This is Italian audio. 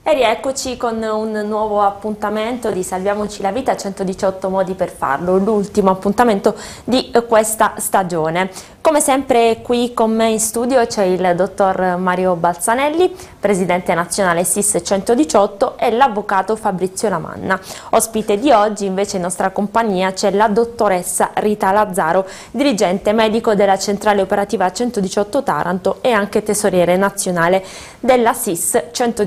E rieccoci con un nuovo appuntamento di Salviamoci la vita, 118 modi per farlo, l'ultimo appuntamento di questa stagione. Come sempre qui con me in studio c'è il dottor Mario Balzanelli, presidente nazionale SIS 118, e l'avvocato Fabrizio Lamanna. Ospite di oggi invece in nostra compagnia c'è la dottoressa Rita Lazzaro, dirigente medico della centrale operativa 118 Taranto e anche tesoriere nazionale della SIS 118.